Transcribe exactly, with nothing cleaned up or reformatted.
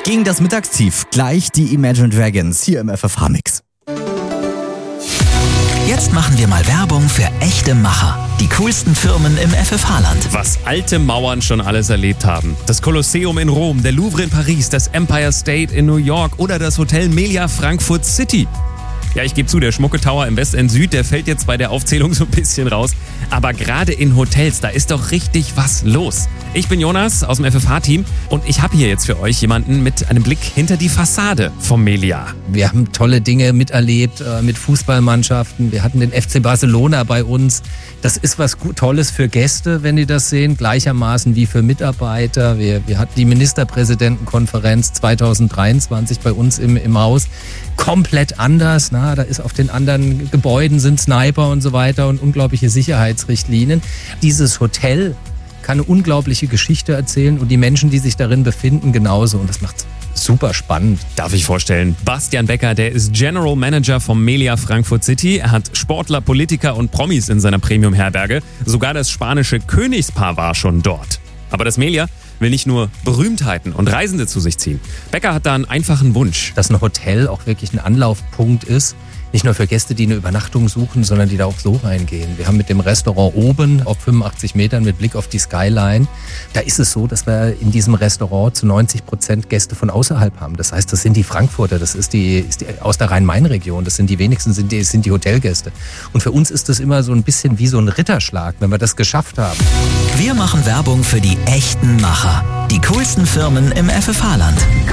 Gegen das Mittagstief gleich die Imagine Dragons hier im F F H-Mix. Jetzt machen wir mal Werbung für echte Macher. Die coolsten Firmen im F F H-Land. Was alte Mauern schon alles erlebt haben. Das Kolosseum in Rom, der Louvre in Paris, das Empire State in New York oder das Hotel Melia Frankfurt City. Ja, ich gebe zu, der schmucke Tower im Westend Süd, der fällt jetzt bei der Aufzählung so ein bisschen raus. Aber gerade in Hotels, da ist doch richtig was los. Ich bin Jonas aus dem F F H-Team und ich habe hier jetzt für euch jemanden mit einem Blick hinter die Fassade vom Melia. Wir haben tolle Dinge miterlebt äh, mit Fußballmannschaften. Wir hatten den F C Barcelona bei uns. Das ist was gut, Tolles für Gäste, wenn die das sehen, gleichermaßen wie für Mitarbeiter. Wir, wir hatten die Ministerpräsidentenkonferenz zwanzig dreiundzwanzig bei uns im, im Haus. Komplett anders. Na, da ist auf den anderen Gebäuden sind Sniper und so weiter und unglaubliche Sicherheitsrichtlinien. Dieses Hotel kann eine unglaubliche Geschichte erzählen und die Menschen, die sich darin befinden, genauso. Und das macht super spannend. Darf ich vorstellen, Bastian Becker, der ist General Manager vom Melia Frankfurt City. Er hat Sportler, Politiker und Promis in seiner Premium-Herberge. Sogar das spanische Königspaar war schon dort. Aber das Melia will nicht nur Berühmtheiten und Reisende zu sich ziehen. Becker hat da einen einfachen Wunsch. Dass ein Hotel auch wirklich ein Anlaufpunkt ist. Nicht nur für Gäste, die eine Übernachtung suchen, sondern die da auch so reingehen. Wir haben mit dem Restaurant oben auf fünfundachtzig Metern mit Blick auf die Skyline, da ist es so, dass wir in diesem Restaurant zu neunzig Prozent Gäste von außerhalb haben. Das heißt, das sind die Frankfurter, das ist die, ist die aus der Rhein-Main-Region, das sind die wenigsten, sind die, sind die Hotelgäste. Und für uns ist das immer so ein bisschen wie so ein Ritterschlag, wenn wir das geschafft haben. Wir machen Werbung für die echten Macher. Die coolsten Firmen im F F H-Land.